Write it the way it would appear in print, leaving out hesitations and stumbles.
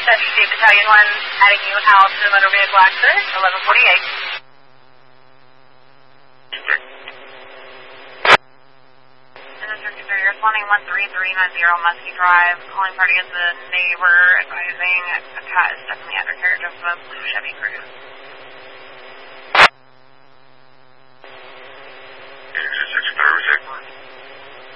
State Battalion 1, adding you out to the motor vehicle accident, 1148. You're responding 13390 Muskie Drive. Calling party is a neighbor advising a cat is definitely undercarriage of a blue Chevy Cruze.